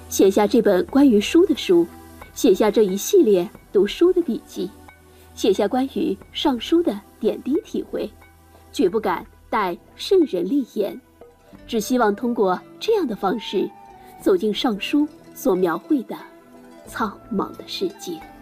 写下这本关于书的书，写下这一系列读书的笔记，写下关于上书的点滴体会，绝不敢待圣人立言，只希望通过这样的方式走进上书所描绘的苍茫的世界。